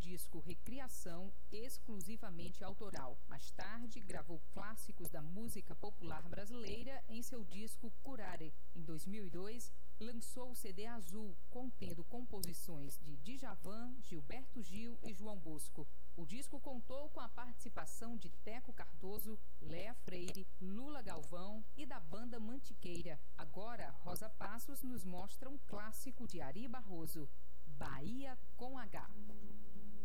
disco Recriação, exclusivamente autoral. Mais tarde, gravou clássicos da música popular brasileira em seu disco Curare. Em 2002, lançou o CD Azul, contendo composições de Djavan, Gilberto Gil e João Bosco. O disco contou com a participação de Teco Cardoso, Léa Freire, Lula Galvão e da banda Mantiqueira. Agora, Rosa Passos nos mostra um clássico de Ari Barroso, Bahia com H.